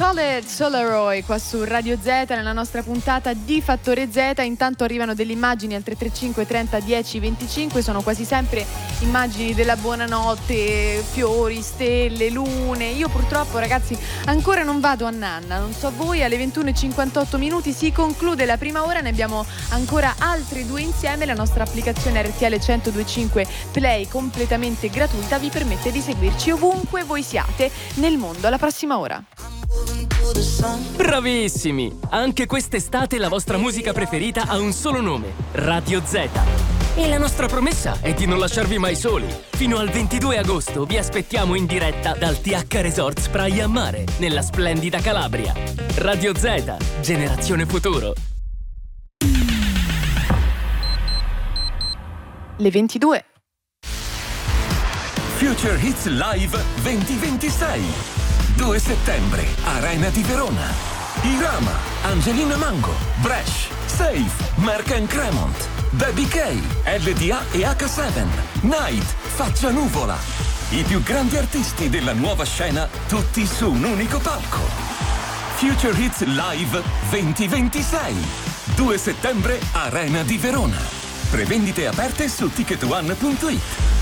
Solid Solaroy qua su Radio Z nella nostra puntata di Fattore Z. Intanto arrivano delle immagini al 335 30 10 25, sono quasi sempre immagini della buonanotte, fiori, stelle, lune. Io purtroppo, ragazzi, ancora non vado a nanna, non so voi. Alle 21:58 minuti si conclude la prima ora, ne abbiamo ancora altre due insieme. La nostra applicazione RTL 1025 Play, completamente gratuita, vi permette di seguirci ovunque voi siate nel mondo. Alla prossima ora. Bravissimi! Anche quest'estate la vostra musica preferita ha un solo nome: Radio Z. E la nostra promessa è di non lasciarvi mai soli. Fino al 22 agosto vi aspettiamo in diretta dal TH Resorts Praia a Mare, nella splendida Calabria. Radio Z, generazione futuro. Le 22. Future Hits Live 2026. 2 settembre, Arena di Verona. Irama, Angelina Mango, Bresh, Safe, Mark & Cremont, Baby K, LDA e H7, Night, Faccia Nuvola. I più grandi artisti della nuova scena, tutti su un unico palco. Future Hits Live 2026. 2 settembre, Arena di Verona. Prevendite aperte su ticketone.it.